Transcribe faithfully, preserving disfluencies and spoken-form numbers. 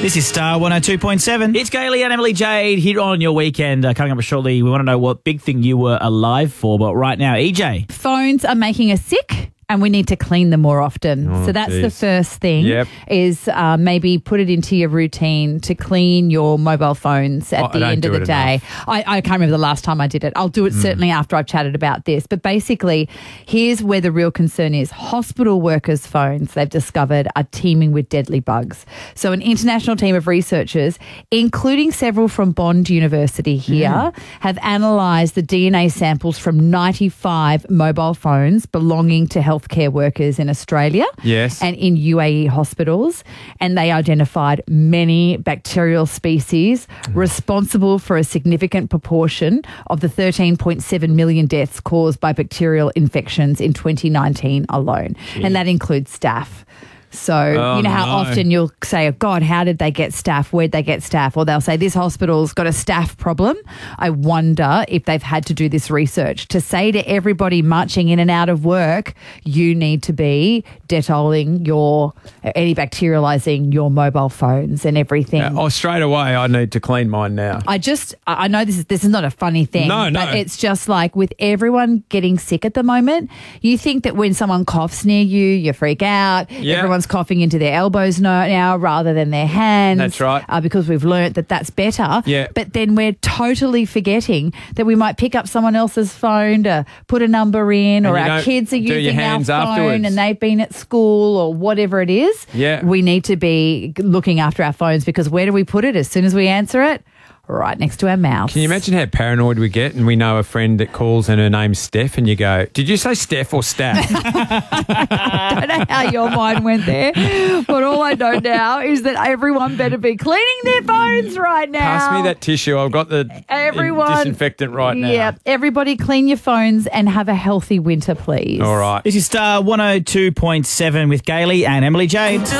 This is Star one oh two point seven. It's Gailey and Emily Jade here on your weekend. Uh, coming up shortly, we want to know what big thing you were alive for. But right now, E J. Phones are making us sick. And we need to clean them more often. Oh, so that's geez. the first thing Yep. is uh, maybe put it into your routine to clean your mobile phones at Oh, I the don't end of do the it day. I, I can't remember the last time I did it. I'll do it certainly after I've chatted about this. But basically, here's where the real concern is. Hospital workers' phones, they've discovered, are teeming with deadly bugs. So an international team of researchers, including several from Bond University here, have analysed the D N A samples from ninety-five mobile phones belonging to healthcare workers in Australia Yes. and in U A E hospitals, and they identified many bacterial species responsible for a significant proportion of the thirteen point seven million deaths caused by bacterial infections in twenty nineteen alone. And that includes staph. So, Oh, you know how no. often you'll say, oh, God, how did they get staph? Where'd they get staph? Or they'll say, this hospital's got a staph problem. I wonder if they've had to do this research to say to everybody marching in and out of work, you need to be Detolling your, antibacterializing your mobile phones and everything. Uh, oh, straight away, I need to clean mine now. I just, I I know this is this is not a funny thing. No, no. But it's just like with everyone getting sick at the moment, you think that when someone coughs near you, you freak out. Yeah. Everyone's coughing into their elbows no- now rather than their hands. That's right. Uh, because we've learnt that that's better. Yeah. But then we're totally forgetting that we might pick up someone else's phone to put a number in, And or you our don't kids are do your using our hands phone afterwards. and they've been at school or whatever it is. Yeah. We need to be looking after our phones, because where do we put it as soon as we answer it? Right next to our mouth. Can you imagine how paranoid we get and we know a friend that calls and her name's Steph and you go, did you say Steph or Staff? I don't know how your mind went there, but all I know now is that everyone better be cleaning their phones right now. Pass me that tissue. I've got the Everyone, disinfectant right now. Yeah, everybody clean your phones and have a healthy winter, please. All right. This is Star one oh two point seven with Gailey and Emily Jade.